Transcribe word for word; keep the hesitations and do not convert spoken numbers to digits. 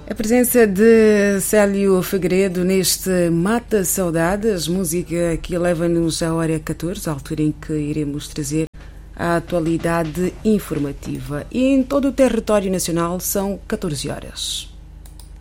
A presença de Célio Figueiredo neste Mata Saudades, música que leva-nos à hora catorze, a altura em que iremos trazer a atualidade informativa. E em todo o território nacional são catorze horas.